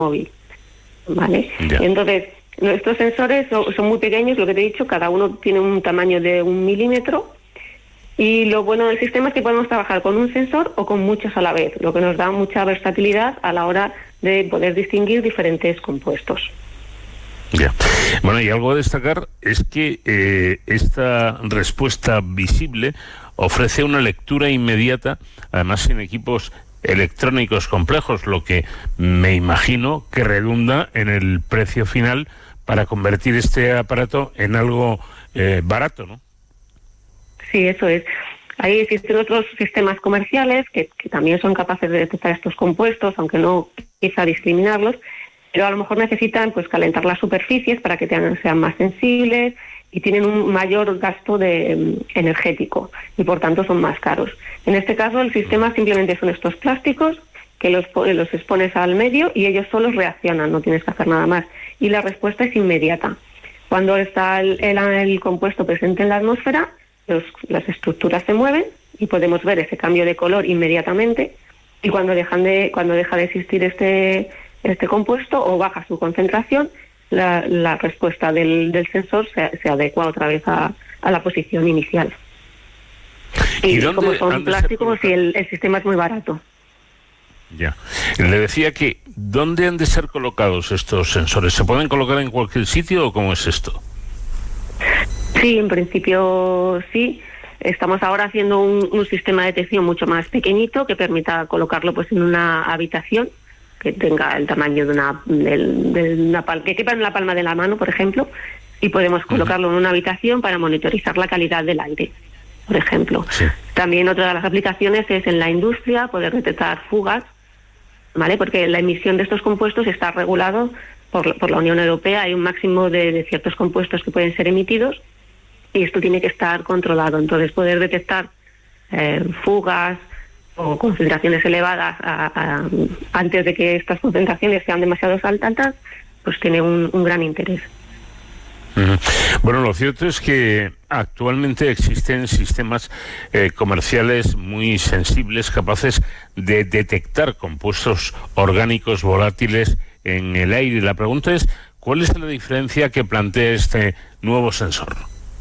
móvil, ¿vale? Ya. Entonces, nuestros sensores son muy pequeños, lo que te he dicho, cada uno tiene un tamaño de 1 milímetro, y lo bueno del sistema es que podemos trabajar con un sensor o con muchos a la vez, lo que nos da mucha versatilidad a la hora de poder distinguir diferentes compuestos. Ya. Bueno, y algo a destacar es que esta respuesta visible ofrece una lectura inmediata, además sin equipos electrónicos complejos, lo que me imagino que redunda en el precio final para convertir este aparato en algo barato, ¿no? Sí, eso es. Ahí existen otros sistemas comerciales que también son capaces de detectar estos compuestos, aunque no quizá discriminarlos, pero a lo mejor necesitan pues calentar las superficies para que sean más sensibles y tienen un mayor gasto energético y por tanto son más caros. En este caso el sistema simplemente son estos plásticos que los expones al medio y ellos solos reaccionan, no tienes que hacer nada más. Y la respuesta es inmediata. Cuando está el compuesto presente en la atmósfera, las estructuras se mueven y podemos ver ese cambio de color inmediatamente, y cuando deja de existir este compuesto o baja su concentración, la respuesta del sensor se adecua otra vez a la posición inicial. Y como son plásticos, y el sistema es muy barato. Ya. Le decía que, ¿dónde han de ser colocados estos sensores? ¿Se pueden colocar en cualquier sitio o cómo es esto? Sí, en principio sí. Estamos ahora haciendo un sistema de detección mucho más pequeñito que permita colocarlo pues en una habitación que tenga el tamaño que quepa en la palma de la mano, por ejemplo, y podemos colocarlo en una habitación para monitorizar la calidad del aire, por ejemplo. Sí. También otra de las aplicaciones es en la industria, poder detectar fugas, ¿vale? Porque la emisión de estos compuestos está regulado por la Unión Europea. Hay un máximo de ciertos compuestos que pueden ser emitidos y esto tiene que estar controlado. Entonces, poder detectar fugas o concentraciones elevadas antes de que estas concentraciones sean demasiado altas, pues tiene un gran interés. Bueno, lo cierto es que actualmente existen sistemas comerciales muy sensibles, capaces de detectar compuestos orgánicos volátiles en el aire. La pregunta es, ¿cuál es la diferencia que plantea este nuevo sensor?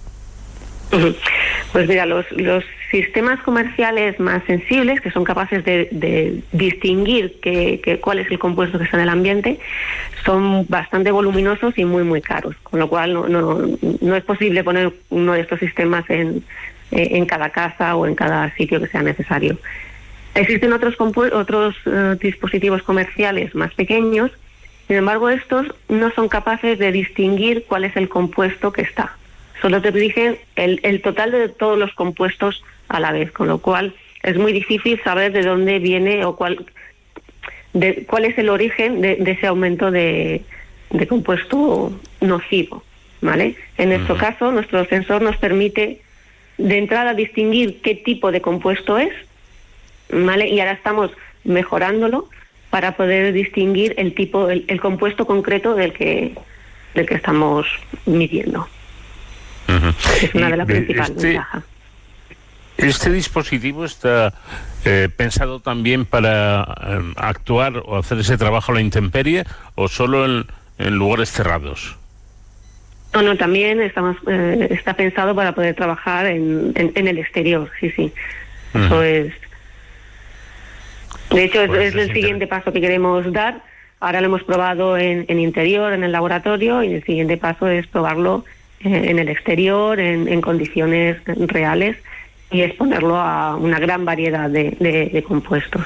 Pues mira, los sistemas comerciales más sensibles, que son capaces de distinguir cuál es el compuesto que está en el ambiente, son bastante voluminosos y muy, muy caros, con lo cual no es posible poner uno de estos sistemas en cada casa o en cada sitio que sea necesario. Existen otros dispositivos comerciales más pequeños, sin embargo estos no son capaces de distinguir cuál es el compuesto que está. Solo te dicen el total de todos los compuestos a la vez, con lo cual es muy difícil saber de dónde viene o cuál es el origen de ese aumento de compuesto nocivo, ¿vale? En nuestro caso, nuestro sensor nos permite de entrada distinguir qué tipo de compuesto es, ¿vale? Y ahora estamos mejorándolo para poder distinguir el compuesto concreto del que estamos midiendo. Es una de las principales ventajas. ¿Este dispositivo está pensado también para actuar o hacer ese trabajo a la intemperie o solo en lugares cerrados? No, también está pensado para poder trabajar en el exterior, sí. Eso es. De hecho, es el siguiente paso que queremos dar. Ahora lo hemos probado en interior, en el laboratorio, y el siguiente paso es probarlo en el exterior, en condiciones reales, y exponerlo a una gran variedad de compuestos.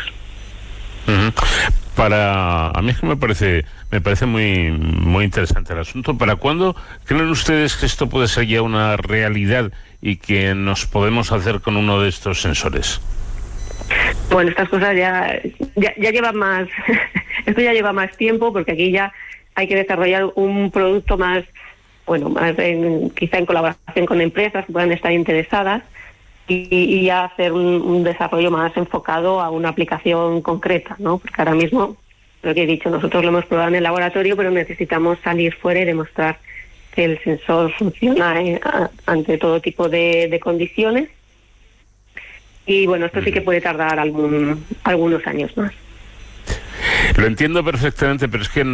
A mí es que me parece muy, muy interesante el asunto. ¿Para cuándo creen ustedes que esto puede ser ya una realidad y que nos podemos hacer con uno de estos sensores? Bueno, estas cosas ya llevan más esto ya lleva más tiempo, porque aquí ya hay que desarrollar un producto más quizá en colaboración con empresas que puedan estar interesadas, y ya hacer un desarrollo más enfocado a una aplicación concreta, ¿no? Porque ahora mismo, lo que he dicho, nosotros lo hemos probado en el laboratorio, pero necesitamos salir fuera y demostrar que el sensor funciona ante todo tipo de condiciones. Y bueno, esto sí que puede tardar algunos años más. Lo entiendo perfectamente, pero es que